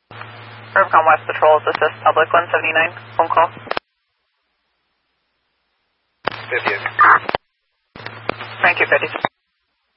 Urbcom West Patrol, assist public 179, phone call. 58. Thank you, 50.